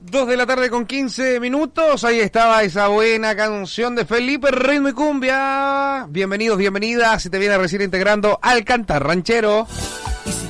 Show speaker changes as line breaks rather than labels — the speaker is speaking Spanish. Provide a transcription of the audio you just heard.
2:15 PM. Ahí estaba esa buena canción de Felipe Ritmo y Cumbia. Bienvenidos, bienvenidas. Si te viene recién integrando al Cantar Ranchero.